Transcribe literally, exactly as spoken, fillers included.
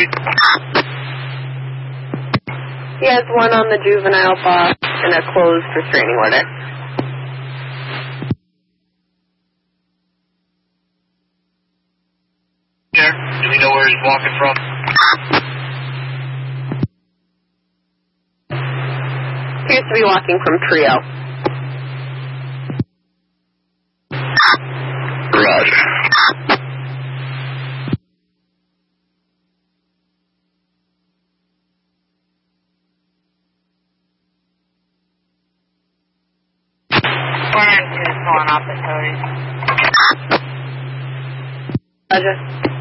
Street? He has one on the juvenile box and a closed restraining order. Here, do we know where he's walking from? Appears to be walking from Trio. Roger. One, two, pulling off the toes. Roger.